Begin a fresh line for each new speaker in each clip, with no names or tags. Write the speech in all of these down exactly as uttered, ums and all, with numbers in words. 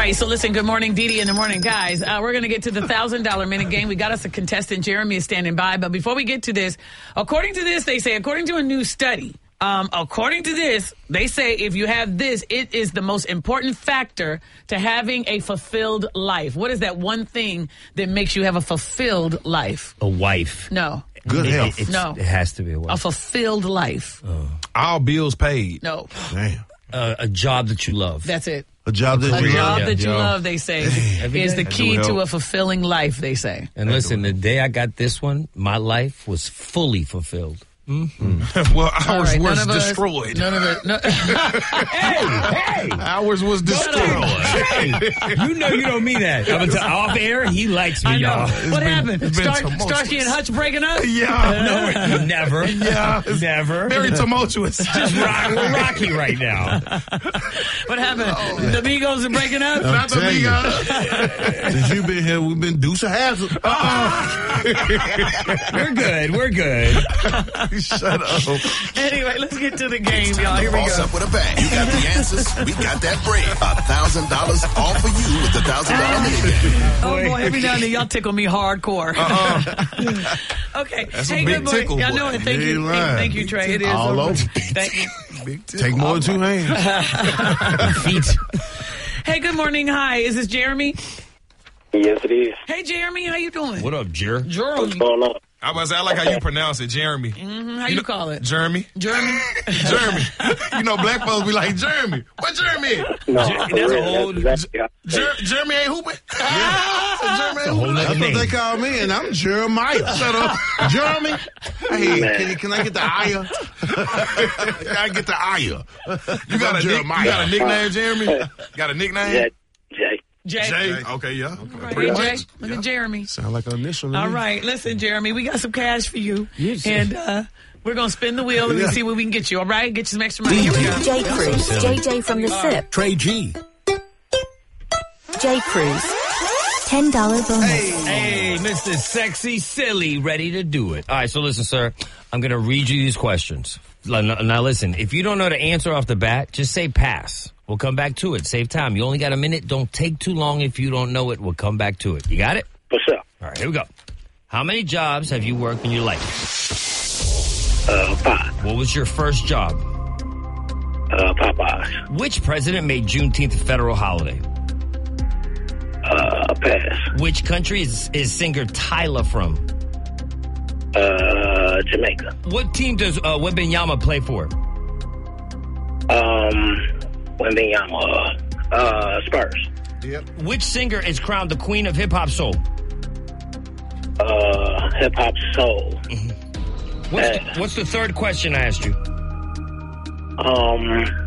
right, so listen, good morning, Dee Dee in the morning. Guys, uh, we're going to get to the one thousand dollars minute game. We got us a contestant. Jeremy is standing by. But before we get to this, according to this, they say, according to a new study, um, according to this, they say if you have this, it is the most important factor to having a fulfilled life. What is that one thing that makes you have a fulfilled life?
A wife.
No.
Good
It-
health.
it's-
No.
It has to be a wife.
A fulfilled life.
All bills paid.
No.
Damn.
Uh, a job that you love.
That's it.
A job that
A
you
job
yeah,
that you
yeah.
love, they say,
Every
is
day.
the
That
key
do
to
help.
a fulfilling life, they say.
And listen, the day I got this one, my life was fully fulfilled.
Well,
All
ours
right,
was
none of us-
destroyed.
None of it. No,
Hey, hey!
Ours was destroyed.
Hey, you know you don't mean that. I'm gonna tell, off air, he likes me,
I know.
y'all.
What
been-
happened?
it's been
Star-
tumultuous.
Starsky and Hutch breaking up?
Yeah.
No, never.
Yeah. It's
Never.
Very tumultuous.
Just rock, we're rocky right now.
What happened? The Migos are breaking up?
Not the
tell
big
you.
guy.
Since you've been here, we've been deuce of hazard.
We're good. We're good.
Shut up.
Anyway, let's get to the game, y'all. Here we
Boss
go.
up with a bang. You got the answers. We got that bread. A thousand dollars all for you with the thousand dollar minute game.
Oh, boy, every now and then y'all tickle me hardcore. Okay.
That's a
hey,
big
good morning.
tickle,
I
boy.
know it. Thank
You
you.
ain't
Thank,
lying.
thank you, Trey. It is.
All over.
Thank you.
Big tick.
Take more than two hands.
Feet.
Hey, good morning. Hi. Is this Jeremy?
Yes, it is.
Hey, Jeremy. How you doing?
What up, Jer?
Jeremy.
What's going on?
I was I like how you pronounce it, Jeremy.
Mhm, How you, call it?
Jeremy.
Jeremy?
Jeremy. You know, black folks be like, Jeremy. What Jeremy is?
No,
Jer-
for
that's a
real,
whole-
exactly how I say
Jer-
it.
Jeremy ain't hooping?
Yeah.
Jeremy ain't
A whole
hooping?
nother
That's what
name.
they call me, and I'm Jeremiah. Shut up. Jeremy. Hey,
Man.
can, you, can I get the aya? Can I get the aya?
You got, a nick, you got a nickname, Jeremy? Got a nickname?
Yeah, Jay.
Jay.
Jay. Okay, yeah.
All right,
Pretty
hey, Jay.
much.
Look at Jeremy.
Sound like an initial. to
All
me.
right. Listen, Jeremy, we got some cash for you.
Yes.
And uh, we're going to spin the wheel and
Yeah.
we see what we can get you. All right? Get you some extra money. Here we go.
J. Cruz, J J from the SIP.
Trey G.
J. Cruz, ten dollars bonus.
Hey, Mister Sexy Silly, ready to do it. All right, so listen, sir. I'm going to read you these questions. Now, now, listen, if you don't know the answer off the bat, just say pass. We'll come back to it. Save time. You only got a minute. Don't take too long if you don't know it. We'll come back to it. You got it?
For sure.
All right, here we go. How many jobs have you worked in your life?
Uh, five.
What was your first job?
Uh, Popeyes.
Which president made Juneteenth a federal holiday?
Uh, pass.
Which country is, is singer Tyler from?
Uh, Jamaica.
What team does uh, Wembanyama play for?
Um, Wembanyama. Uh, Spurs.
Which singer is crowned the queen of hip-hop soul?
Uh, hip hop soul.
What's the,
Uh.
what's the third question I asked you?
Um,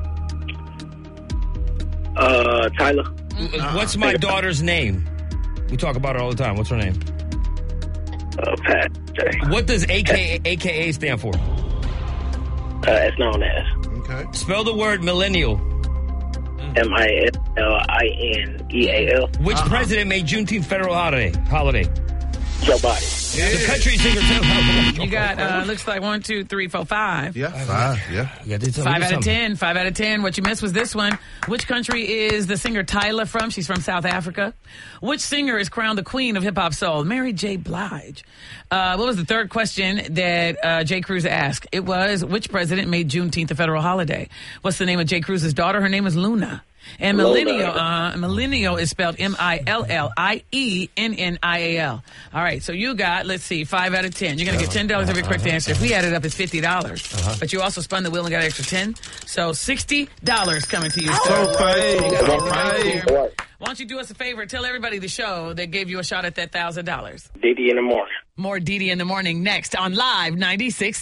uh, Tyler.
What's my daughter's name? We talk about her all the time. What's her name?
Uh, Pat. Jay.
What does A K A, A K A stand for?
Uh, it's known as
Okay.
Spell the word millennial.
M I L I N E A L.
Which president made Juneteenth federal holiday? Holiday.
Joe Biden.
The country singer too.
You got, uh, looks like one, two, three, four, five.
Yeah, five. Yeah.
You gotta tell me
Five out of
something.
ten. Five out of ten. What you missed was this one. Which country is the singer Tyler from? She's from South Africa. Which singer is crowned the queen of hip hop soul? Mary J. Blige. Uh, what was the third question that uh, Jay Cruz asked? It was, which president made Juneteenth a federal holiday? What's the name of Jay Cruz's daughter? Her name is Luna. And millennial, uh, millennial is spelled M I L L I E N N I A L. All right, so you got, let's see, five out of ten. You're going to get ten dollars every correct answer. If we add it up, it's fifty dollars. But you also spun the wheel and got an extra ten. So sixty dollars coming to you, sir. You got it right there.
Right.
Why don't you do us a favor? Tell everybody the show that gave you a shot at that one thousand dollars.
Diddy in the morning.
More Dee Dee in the morning next on Live ninety-six.